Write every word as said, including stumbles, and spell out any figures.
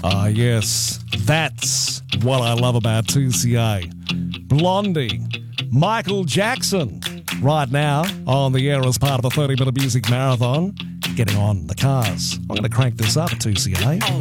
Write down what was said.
Ah, yes, that's what I love about two C A. Blondie, Michael Jackson, right now on the air as part of the thirty minute music marathon. Getting on the cars. I'm going to crank this up at two C A.